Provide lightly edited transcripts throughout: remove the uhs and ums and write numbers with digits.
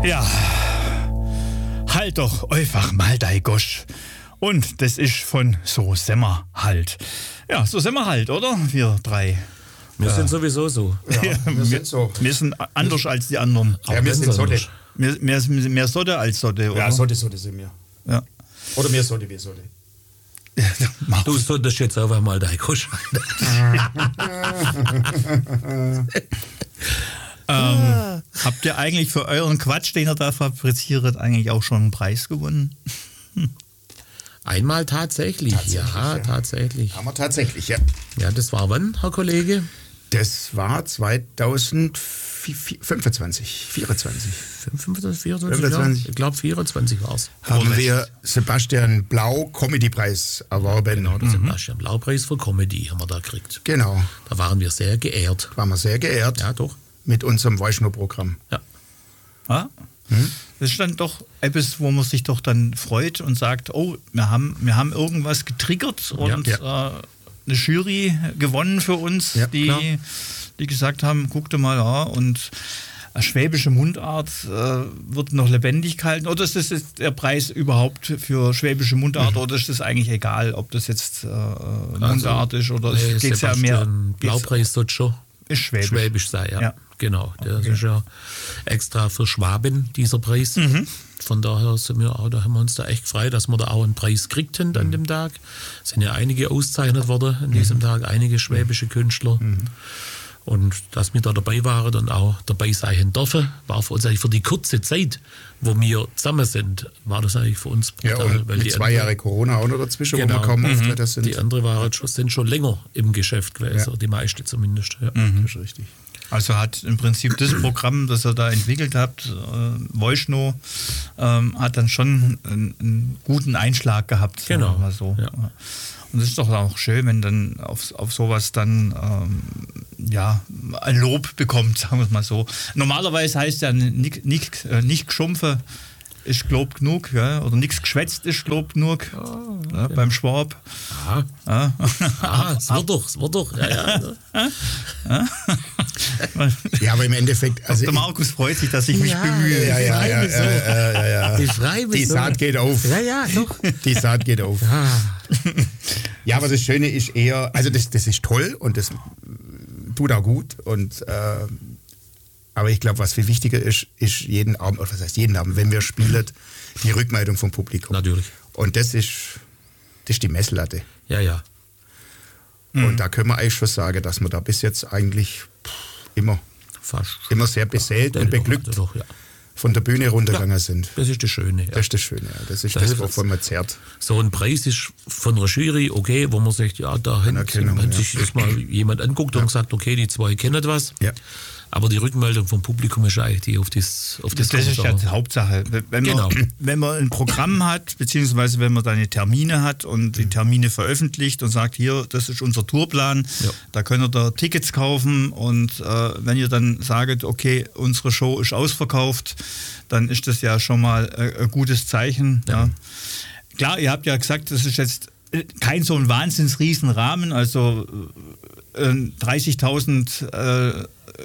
Ja, halt doch einfach mal dein Gosch. Und das ist von So Semmer halt. Ja, so sind wir halt, oder? Wir drei. Wir sind sowieso so. Ja, wir sind so. Wir sind anders als die anderen. Ja, wir sind Sotte. Mehr Sotte als Sotte, oder? Ja, Sotte sind wir. Ja. Oder mehr Sotte wie Sotte. Du solltest jetzt einfach mal dein Gosch. Habt ihr eigentlich für euren Quatsch, den ihr da fabriziert, eigentlich auch schon einen Preis gewonnen? Einmal tatsächlich. Ja, tatsächlich. Haben wir tatsächlich, ja. Ja, das war wann, Herr Kollege? Das war 2025, 24. 25, 24? 25. Ja, ich glaube 24 war es. Haben wir Sebastian Blau Comedy-Preis erworben. Genau, der Sebastian Blau-Preis für Comedy haben wir da gekriegt. Genau. Da waren wir sehr geehrt. Waren wir sehr geehrt. Ja, doch. Mit unserem Weischnur-Programm. Ja. Ja? Das ist dann doch etwas, wo man sich doch dann freut und sagt, oh, wir haben irgendwas getriggert und eine Jury gewonnen für uns, die gesagt haben, guck dir mal, ja, und eine schwäbische Mundart wird noch lebendig gehalten. Oder ist das jetzt der Preis überhaupt für schwäbische Mundart oder ist das eigentlich egal, ob das jetzt Mundart ist oder geht's ja mehr. Blaupreis dort schon. Ist Schwäbisch. Schwäbisch sei, ja. Genau, das ist ja extra für Schwaben, dieser Preis. Von daher sind wir auch, da haben wir uns da echt gefreut, dass wir da auch einen Preis kriegten an dem Tag. Es sind ja einige ausgezeichnet worden an diesem Tag, einige schwäbische Künstler. Und dass wir da dabei waren und auch dabei sein dürfen, war für uns eigentlich für die kurze Zeit, wo wir zusammen sind, war das eigentlich für uns brutal. Ja, und weil mit 2 Jahre Corona auch noch dazwischen, wo wir kaum Auftritte sind. Die anderen sind schon länger im Geschäft gewesen, die meisten zumindest. Ja. Das ist richtig. Also hat im Prinzip das Programm, das ihr da entwickelt habt, Voice-No, hat dann schon einen guten Einschlag gehabt. Genau. Mal so. Ja. Und es ist doch auch schön, wenn dann auf sowas dann ein Lob bekommt, sagen wir es mal so. Normalerweise heißt ja nicht geschumpfe ist Lob genug, ja? Oder nichts geschwätzt ist Lob genug, beim Schwab. Es wird doch. Ja, aber im Endeffekt... Also der Markus freut sich, dass ich mich bemühe. Ja. Die Saat geht auf. Ja, doch. Die Saat geht auf. Ja, aber das Schöne ist eher... Also das ist toll und das tut auch gut und... Aber ich glaube, was viel wichtiger ist jeden Abend, oder was heißt jeden Abend, wenn wir spielen, die Rückmeldung vom Publikum. Natürlich. Und das ist die Messlatte. Ja. Und da können wir eigentlich schon sagen, dass wir da bis jetzt eigentlich immer sehr beseelt und beglückt von der Bühne runtergegangen sind. Das ist das Schöne. Ja. Das ist das Schöne, ja. Das ist das, wovon man zehrt. So ein Preis ist von einer Jury, okay, wo man sagt, ja, da hat sich das mal jemand anguckt und sagt, okay, die 2 kennen was. Ja. Aber die Rückmeldung vom Publikum ist eigentlich die auf das ist ja die Hauptsache. Wenn man ein Programm hat, beziehungsweise wenn man dann Termine hat und die Termine veröffentlicht und sagt, hier, das ist unser Tourplan, da könnt ihr da Tickets kaufen und wenn ihr dann sagt, okay, unsere Show ist ausverkauft, dann ist das ja schon mal ein gutes Zeichen. Ja. Klar, ihr habt ja gesagt, das ist jetzt kein so ein Wahnsinns-Riesenrahmen, also 30.000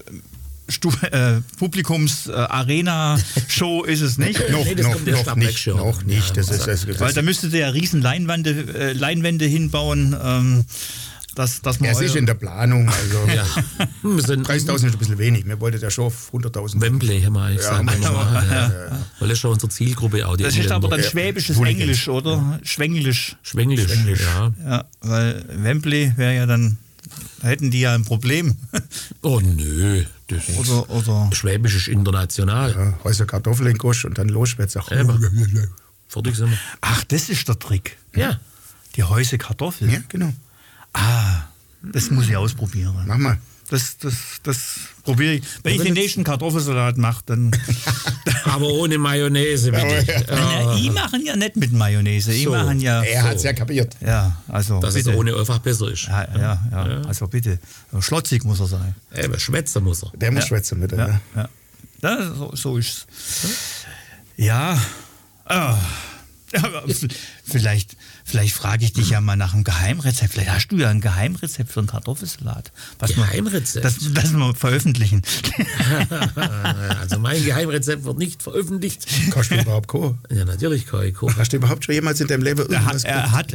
Publikums-Arena-Show ist es nicht. Noch nicht. Das ist, weil da müsstet ihr ja riesen Leinwände hinbauen. Dass man es ist in der Planung. Also 30.000 ist ein bisschen wenig. Wir wollten ja schon auf 100.000. Wembley haben wir gesagt. Weil das ist schon unsere Zielgruppe auch. Das ist aber dann schwäbisches Englisch, oder? Schwenglisch, ja. Weil Wembley wäre ja dann... Da hätten die ja ein Problem. Oh nö. Oder Schwäbisch ist international. Ja, Häuser Kartoffeln in Gosch und dann Lospätze. Fertig sind wir. Ach, das ist der Trick. Ja. Die Häuser Kartoffeln. Ja, genau. Das muss ich ausprobieren. Mach mal. Das probiere ich. Wenn ich den nächsten Kartoffelsalat mache, dann... Aber ohne Mayonnaise, bitte. Die machen ja nicht mit Mayonnaise. Er hat es ja kapiert. Ja, also dass bitte. Es ohne einfach besser ist. Ja. Also bitte. Schlotzig muss er sein. Schwätzer muss er. Der muss schwätzen mit. Ja. So ist es. Ja. Vielleicht frage ich dich ja mal nach einem Geheimrezept. Vielleicht hast du ja ein Geheimrezept für einen Kartoffelsalat. Geheimrezept? Das wir veröffentlichen. Also mein Geheimrezept wird nicht veröffentlicht. Kannst du überhaupt kochen? Ja, natürlich kann ich kochen. Hast du überhaupt schon jemals in deinem Leben irgendwas Er hat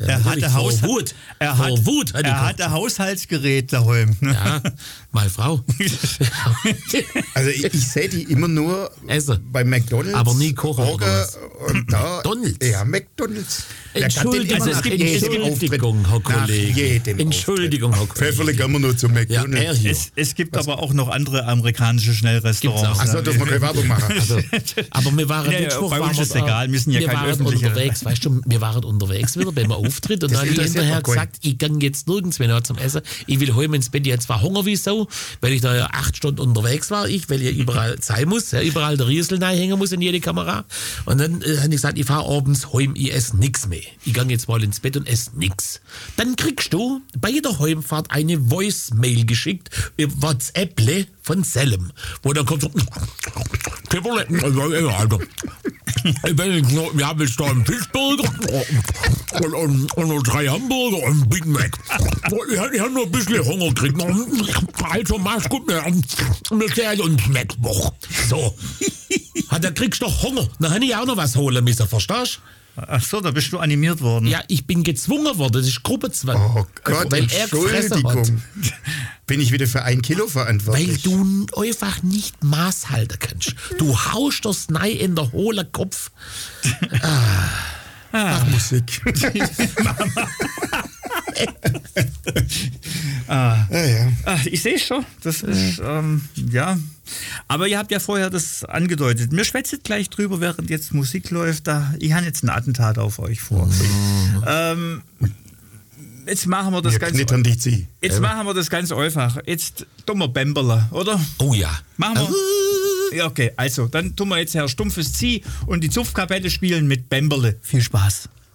ein Haushaltsgerät daheim. Ne? Ja, meine Frau. Also ich sehe die immer nur Essen. bei McDonald's. Aber nie kochen. Und da, McDonald's? Ja, McDonald's. Entschuldigung, Herr Kollege. Entschuldigung, Herr Kollege. Pfefferle gehen wir nur zum McDonald's. Ja, es gibt aber auch noch andere amerikanische Schnellrestaurants. Achso, dass wir keine Werbung machen. Also, aber wir waren bei uns ist egal, wir sind ja kein öffentlicher. Unterwegs, weißt du, wir waren unterwegs wieder beim Auftritt und dann habe ich hinterher gesagt, ich gehe jetzt nirgends mehr zum Essen. Ich will heim ins Bett, ich habe zwar Hunger wie Sau, weil ich da ja 8 Stunden unterwegs war, weil ich überall sein muss, ja, überall der Riesel hängen muss in jede Kamera. Und dann habe ich gesagt, ich fahre abends heim, ich esse nichts mehr. Ich gehe jetzt mal ins Bett und esse nichts. Dann kriegst du bei jeder Heimfahrt eine Voicemail geschickt über WhatsApp von Selim, wo dann kommt so, wir haben jetzt da einen Fischburger und noch 3 Hamburger und einen Big Mac. Ich habe noch ein bisschen Hunger gekriegt. Also mach's gut, wir sehen uns nächste Woche. So. Da kriegst du doch Hunger. Dann habe ich auch noch was holen müssen, verstehst du? Ach so, da bist du animiert worden. Ja, ich bin gezwungen worden, das ist Gruppenzwang. Oh Gott, weil er gefressen hat. Bin ich wieder für 1 Kilo verantwortlich? Weil du einfach nicht Maß halten kannst. Du haust das Nei in der hohlen Kopf. Mach Musik. Ich sehe schon, das ist, ja. Aber ihr habt ja vorher das angedeutet. Mir schwätzt gleich drüber, während jetzt Musik läuft. Ich habe jetzt ein Attentat auf euch vor. Jetzt machen wir das ganz einfach. Jetzt machen wir das ganz einfach. Jetzt tun wir Bämberle, oder? Oh ja. Machen wir. Ja, okay, also, dann tun wir jetzt Herr Stumpfes Zieh und die Zupfkapelle spielen mit Bämberle. Viel Spaß.